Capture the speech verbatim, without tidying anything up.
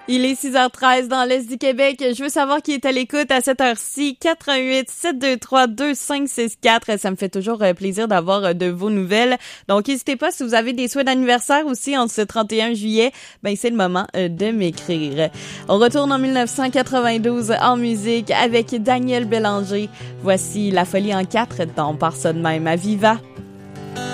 Il est six heures treize dans l'Est du Québec. Je veux savoir qui est à l'écoute à cette heure-ci. quatre un huit, sept deux trois, deux cinq six quatre. Ça me fait toujours plaisir d'avoir de vos nouvelles. Donc, n'hésitez pas si vous avez des souhaits d'anniversaire aussi en ce trente et un juillet. Ben, c'est le moment de m'écrire. On retourne en dix-neuf cent quatre-vingt-douze en musique avec Daniel Bélanger. Voici La folie en quatre. On part ça de même à Viva.